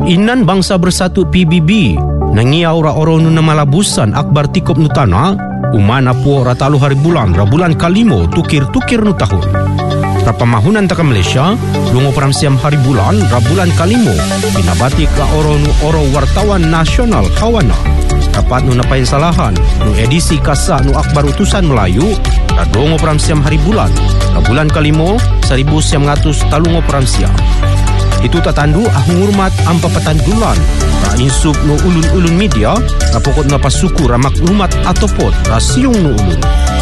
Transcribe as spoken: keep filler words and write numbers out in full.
Inan Bangsa Bersatu P B B nangiau ra oro nu namalabusan akbar tikop nu tanah umana puo ratalu hari bulan ra bulan kalimo tukir-tukir nu tahun. Ra pamahunan taka Malaysia lungo peramsiam hari bulan ra bulan kalimo pinabati ka oro nu oro wartawan nasional kawana. Dapat nu napain salahan nu edisi kasa nu akbar utusan Melayu ra dongo peramsiam hari bulan ra bulan kalimo seribu sembilan ratus talungo peramsiam. Itu tatandu ahung hormat ampa petandulan ra insub nu ulun-ulun media ra pokok na pasuku ra maklumat atau pot ra siung nu ulun.